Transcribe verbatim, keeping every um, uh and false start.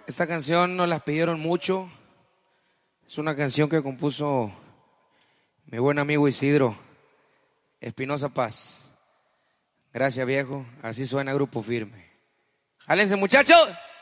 Esta canción nos la pidieron mucho. Es una canción que compuso mi buen amigo Isidro Espinosa Paz. Gracias, viejo. Así suena Grupo Firme. ¡Jálense, muchachos!